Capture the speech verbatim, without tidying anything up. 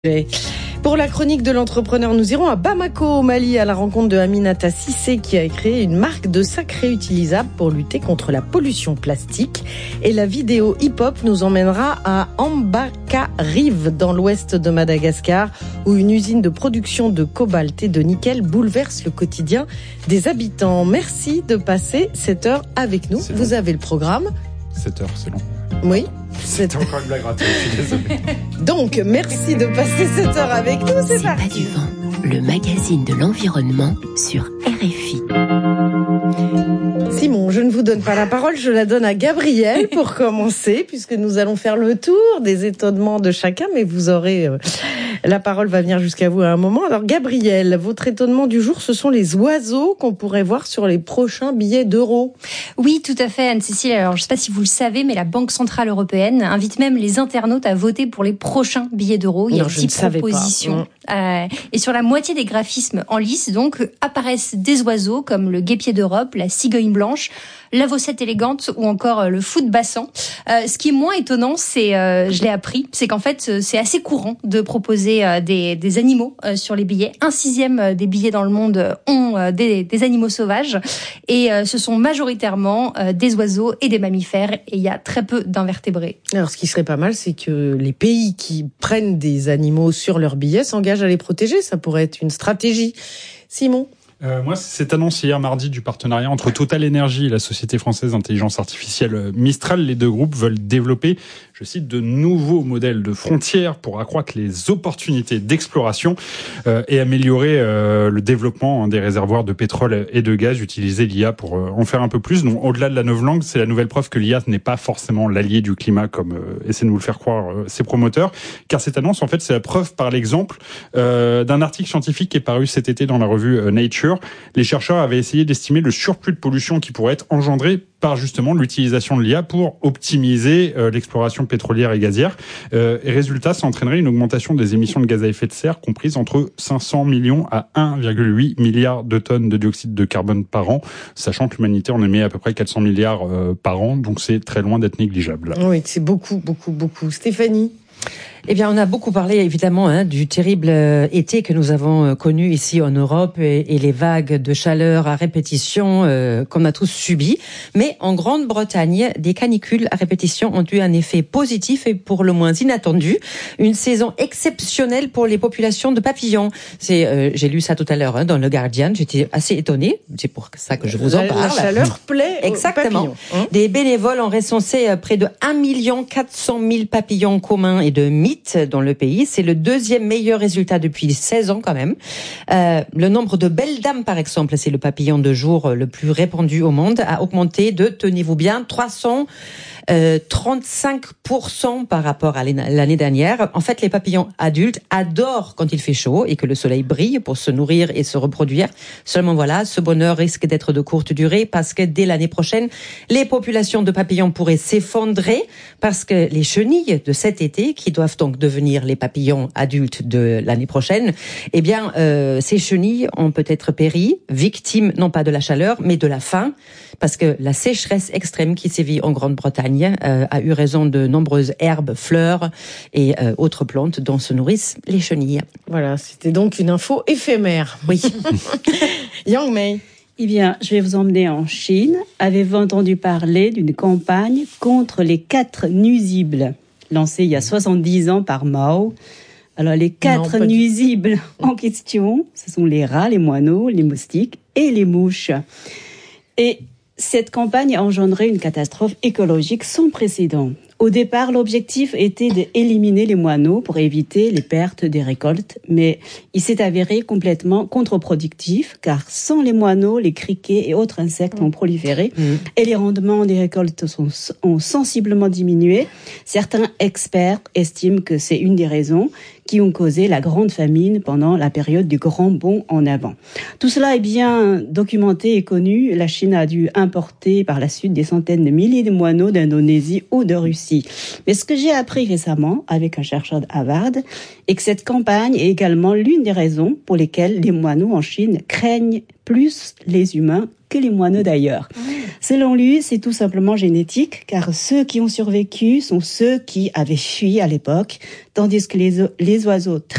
Pour la chronique de l'entrepreneur, nous irons à Bamako, au Mali, à la rencontre de Aminata Cissé, qui a créé une marque de sacs réutilisables pour lutter contre la pollution plastique. Et la vidéo hip-hop nous emmènera à Ambakarive, dans l'ouest de Madagascar, où une usine de production de cobalt et de nickel bouleverse le quotidien des habitants. Merci de passer cette heure avec nous. C'est Vous long. avez le programme. sept heures, c'est long. Oui. C'était encore une blague ratée, je suis désolé. Donc, merci de passer cette heure avec nous. C'est, C'est parti. pas du vent, le magazine de l'environnement sur R F I. Simon, je ne vous donne pas la parole, je la donne à Gabriel pour commencer, puisque nous allons faire le tour des étonnements de chacun, mais vous aurez... Euh, la parole va venir jusqu'à vous à un moment. Alors Gabriel, votre étonnement du jour, ce sont les oiseaux qu'on pourrait voir sur les prochains billets d'euros. Oui, tout à fait, Anne-Cécile. Alors, je ne sais pas si vous le savez, mais la Banque Centrale Européenne invite même les internautes à voter pour les prochains billets d'euros. Il y a Non, je ne dix savais propositions. Euh, et sur la moitié des graphismes en lice, donc, apparaissent des oiseaux comme le guépier d'Europe, la cigogne blanche, la vaucette élégante ou encore le fou de bassan. Euh, ce qui est moins étonnant, c'est, euh, je l'ai appris, c'est qu'en fait, c'est assez courant de proposer euh, des, des animaux euh, sur les billets. Un sixième des billets dans le monde ont euh, des, des animaux sauvages et euh, ce sont majoritairement euh, des oiseaux et des mammifères et il y a très peu d'invertébrés. Alors ce qui serait pas mal, c'est que les pays qui prennent des animaux sur leurs billets s'engagent à les protéger. Ça pourrait être une stratégie. Simon ? Euh, moi, c'est annoncé hier mardi du partenariat entre Total Energy et la société française d'intelligence artificielle Mistral. Les deux groupes veulent développer, je cite, de nouveaux modèles de frontières pour accroître les opportunités d'exploration euh, et améliorer euh, le développement des réservoirs de pétrole et de gaz. Utiliser l'I A pour euh, en faire un peu plus. Donc, au-delà de la novlangue, c'est la nouvelle preuve que l'I A n'est pas forcément l'allié du climat, comme euh, essaient de nous le faire croire euh, ses promoteurs. Car cette annonce, en fait, c'est la preuve par l'exemple euh, d'un article scientifique qui est paru cet été dans la revue euh, Nature. Les chercheurs avaient essayé d'estimer le surplus de pollution qui pourrait être engendré par justement l'utilisation de l'I A pour optimiser euh, l'exploration pétrolière et gazière. Euh, et résultat, ça entraînerait une augmentation des émissions de gaz à effet de serre comprises entre cinq cents millions à un virgule huit milliard de tonnes de dioxyde de carbone par an, sachant que l'humanité en émet à peu près quatre cents milliards euh, par an, donc c'est très loin d'être négligeable. Oui, c'est beaucoup, beaucoup, beaucoup. Stéphanie ? Eh bien, on a beaucoup parlé évidemment hein, du terrible euh, été que nous avons euh, connu ici en Europe et, et les vagues de chaleur à répétition euh, qu'on a tous subies. Mais en Grande-Bretagne, des canicules à répétition ont eu un effet positif et pour le moins inattendu. Une saison exceptionnelle pour les populations de papillons. C'est, euh, j'ai lu ça tout à l'heure hein, dans le Guardian. J'étais assez étonnée. C'est pour ça que je vous en la, parle. La chaleur plaît Exactement. aux papillons. Hein. Des bénévoles ont recensé près de un million quatre cent mille papillons communs et de mythes dans le pays. C'est le deuxième meilleur résultat depuis seize ans quand même. Euh, le nombre de belles dames, par exemple, c'est le papillon de jour le plus répandu au monde, a augmenté de, tenez-vous bien, trois cent trente-cinq pour cent par rapport à l'année dernière. En fait, les papillons adultes adorent quand il fait chaud et que le soleil brille pour se nourrir et se reproduire. Seulement voilà, ce bonheur risque d'être de courte durée parce que dès l'année prochaine, les populations de papillons pourraient s'effondrer parce que les chenilles de cet été, qui doivent donc devenir les papillons adultes de l'année prochaine, eh bien, euh, ces chenilles ont peut-être péri, victimes non pas de la chaleur, mais de la faim, parce que la sécheresse extrême qui sévit en Grande-Bretagne euh, a eu raison de nombreuses herbes, fleurs et euh, autres plantes dont se nourrissent les chenilles. Voilà, c'était donc une info éphémère. Oui. Yang Mei. Eh bien, je vais vous emmener en Chine. Avez-vous entendu parler d'une campagne contre les quatre nuisibles lancée il y a soixante-dix ans par Mao? Alors, les quatre non, nuisibles en question, ce sont les rats, les moineaux, les moustiques et les mouches. Et cette campagne a engendré une catastrophe écologique sans précédent. Au départ, l'objectif était d'éliminer les moineaux pour éviter les pertes des récoltes, mais il s'est avéré complètement contre-productif, car sans les moineaux, les criquets et autres insectes ont proliféré mmh. et les rendements des récoltes sont, ont sensiblement diminué. Certains experts estiment que c'est une des raisons qui ont causé la grande famine pendant la période du grand bond en avant. Tout cela est bien documenté et connu. La Chine a dû importer par la suite des centaines de milliers de moineaux d'Indonésie ou de Russie. Mais ce que j'ai appris récemment avec un chercheur de Harvard est que cette campagne est également l'une des raisons pour lesquelles les moineaux en Chine craignent plus les humains que les moineaux d'ailleurs. Selon lui, c'est tout simplement génétique, car ceux qui ont survécu sont ceux qui avaient fui à l'époque, tandis que les, les oiseaux très